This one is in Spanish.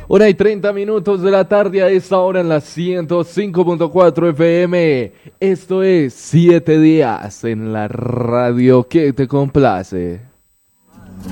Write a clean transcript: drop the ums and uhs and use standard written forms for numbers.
1:30 de la tarde a esta hora en la 105.4 FM. Esto es 7 días en la radio que te complace.